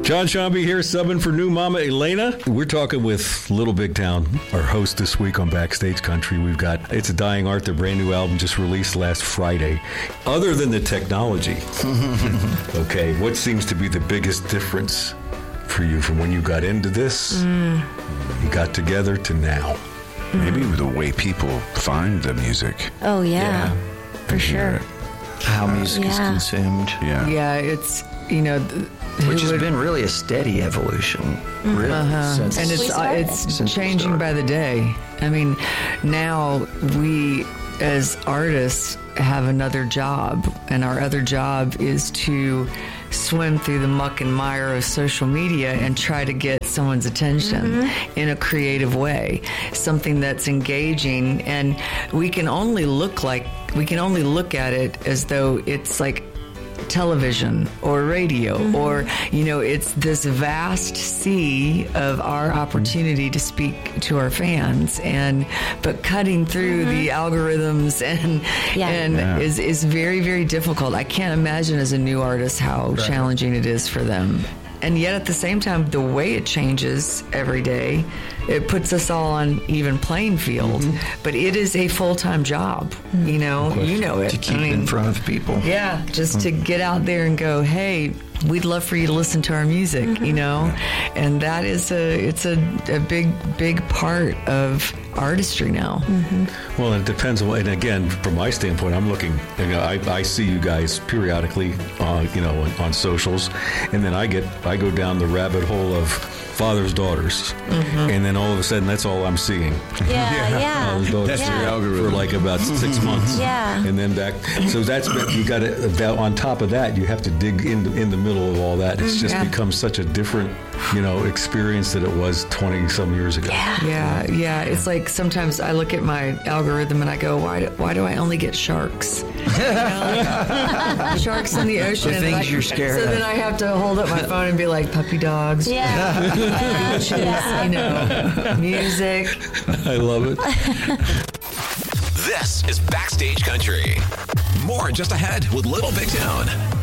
John Shambi here, subbing for new mama Elena. We're talking with Little Big Town, our host this week on Backstage Country. We've got It's a Dying Art, their brand new album just released last Friday. Other than the technology, okay, what seems to be the biggest difference for you from when you got into this, you got together, to now? Maybe the way people find the music. Oh, yeah. For sure. How music is consumed. Yeah, it's, which has been really a steady evolution, really. And it's changing by the day. I mean, now we, as artists, have another job, and our other job is to swim through the muck and mire of social media and try to get someone's attention in a creative way, something that's engaging. And we can only look at it as though it's like television or radio or it's this vast sea of our opportunity to speak to our fans, but cutting through the algorithms is very, very difficult. I can't imagine as a new artist how challenging it is for them. And yet at the same time, the way it changes every day, it puts us all on even playing field. But it is a full-time job, you know it. To keep in front of people. Yeah, just to get out there and go, hey, we'd love for you to listen to our music, And that is a big part of artistry now. Well, it depends on, and again, from my standpoint, I'm looking, I see you guys periodically, on socials, and then I go down the rabbit hole of fathers, daughters, and then all of a sudden, that's all I'm seeing. Fathers, daughters, that's your algorithm for like about 6 months, and then back. So you got to, on top of that, you have to dig in the middle of all that. It's just become such a different, experience that it was 20-some years ago. Yeah. It's like sometimes I look at my algorithm and I go, why do I only get sharks? Sharks in the ocean. The things you're scared of. So then I have to hold up my phone and be like, puppy dogs. Music. I love it. This is Backstage Country. More just ahead with Little Big Town.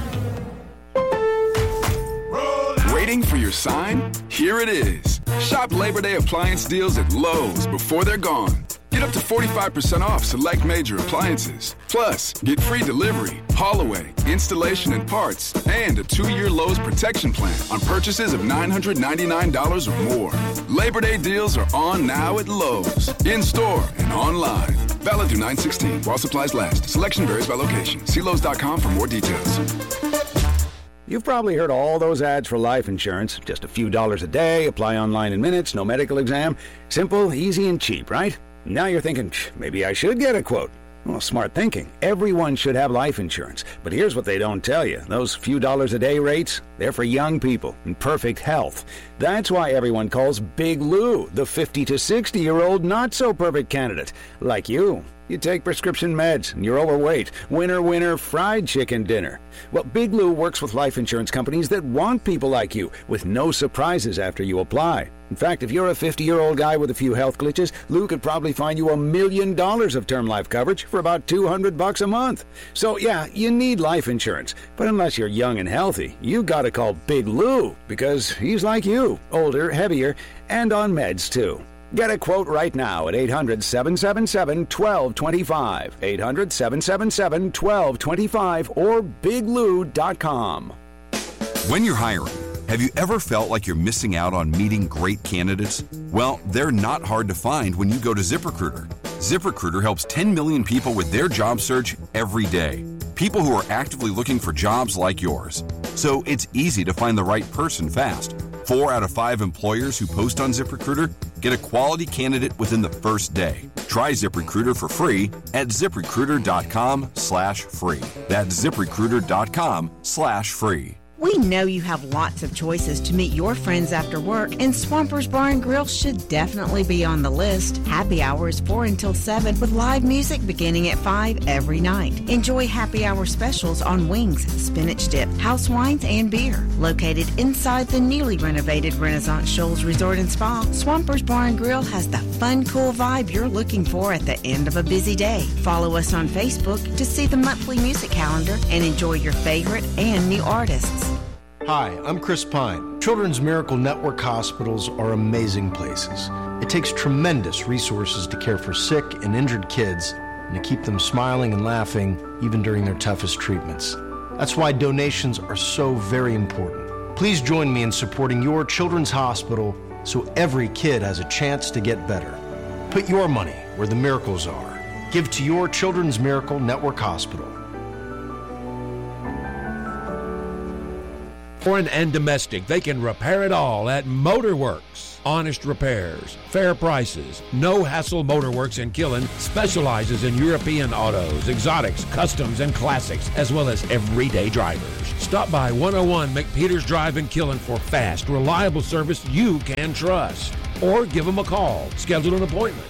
Waiting for your sign? Here it is. Shop Labor Day appliance deals at Lowe's before they're gone. Get up to 45% off select major appliances. Plus, get free delivery, haul away, installation and parts, and a 2-year Lowe's protection plan on purchases of $999 or more. Labor Day deals are on now at Lowe's, in-store and online. Valid through 9/16 while supplies last. Selection varies by location. See Lowe's.com for more details. You've probably heard all those ads for life insurance. Just a few dollars a day, apply online in minutes, no medical exam. Simple, easy, and cheap, right? Now you're thinking, maybe I should get a quote. Well, smart thinking. Everyone should have life insurance. But here's what they don't tell you. Those few dollars a day rates, they're for young people in perfect health. That's why everyone calls Big Lou the 50 to 60-year-old not-so-perfect candidate. Like you. You take prescription meds, and you're overweight. Winner, fried chicken dinner. Well, Big Lou works with life insurance companies that want people like you, with no surprises after you apply. In fact, if you're a 50-year-old guy with a few health glitches, Lou could probably find you $1 million of term life coverage for about $200 a month. So, yeah, you need life insurance. But unless you're young and healthy, you gotta call Big Lou, because he's like you, older, heavier, and on meds, too. Get a quote right now at 800-777-1225, 800-777-1225, or biglou.com. When you're hiring, have you ever felt like you're missing out on meeting great candidates? Well, they're not hard to find when you go to ZipRecruiter. ZipRecruiter helps 10 million people with their job search every day. People who are actively looking for jobs like yours. So it's easy to find the right person fast. 4 out of 5 employers who post on ZipRecruiter get a quality candidate within the first day. Try ZipRecruiter for free at ZipRecruiter.com/free. That's ZipRecruiter.com/free. We know you have lots of choices to meet your friends after work, and Swampers Bar and Grill should definitely be on the list. Happy hour is 4 until 7 with live music beginning at 5 every night. Enjoy happy hour specials on wings, spinach dip, house wines, and beer. Located inside the newly renovated Renaissance Shoals Resort and Spa, Swampers Bar and Grill has the fun, cool vibe you're looking for at the end of a busy day. Follow us on Facebook to see the monthly music calendar and enjoy your favorite and new artists. Hi, I'm Chris Pine. Children's Miracle Network hospitals are amazing places. It takes tremendous resources to care for sick and injured kids and to keep them smiling and laughing even during their toughest treatments. That's why donations are so very important. Please join me in supporting your children's hospital so every kid has a chance to get better. Put your money where the miracles are. Give to your Children's Miracle Network Hospital. Foreign and domestic, they can repair it all at Motorworks. Honest repairs, fair prices, no hassle. Motorworks in Killen specializes in European autos, exotics, customs, and classics, as well as everyday drivers. Stop by 101 McPeters Drive in Killen for fast, reliable service you can trust. Or give them a call. Schedule an appointment.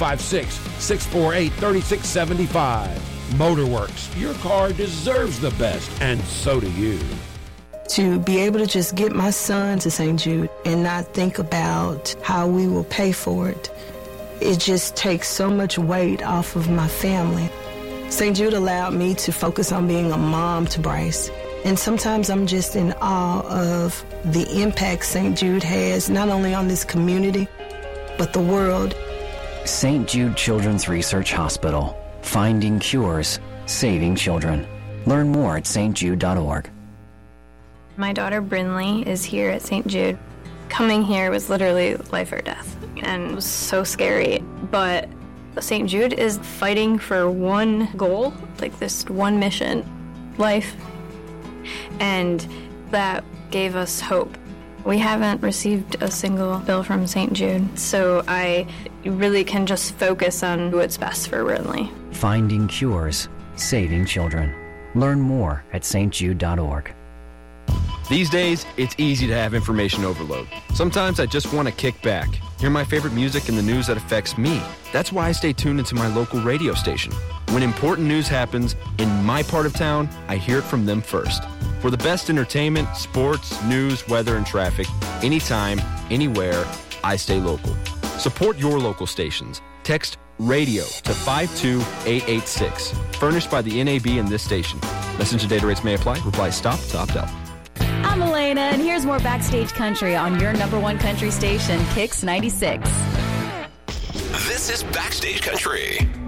256-648-3675. Motorworks, your car deserves the best, and so do you. To be able to just get my son to St. Jude and not think about how we will pay for it, it just takes so much weight off of my family. St. Jude allowed me to focus on being a mom to Bryce. And sometimes I'm just in awe of the impact St. Jude has, not only on this community, but the world. St. Jude Children's Research Hospital. Finding cures, saving children. Learn more at stjude.org. My daughter Brinley is here at St. Jude. Coming here was literally life or death, and it was so scary. But St. Jude is fighting for one goal, like this one mission, life. And that gave us hope. We haven't received a single bill from St. Jude, so I really can just focus on what's best for Brinley. Finding cures, saving children. Learn more at stjude.org. These days, it's easy to have information overload. Sometimes I just want to kick back, hear my favorite music and the news that affects me. That's why I stay tuned into my local radio station. When important news happens in my part of town, I hear it from them first. For the best entertainment, sports, news, weather, and traffic, anytime, anywhere, I stay local. Support your local stations. Text RADIO to 52886. Furnished by the NAB and this station. Message and data rates may apply. Reply STOP to opt out. I'm Elena, and here's more Backstage Country on your number one country station, Kicks 96. This is Backstage Country.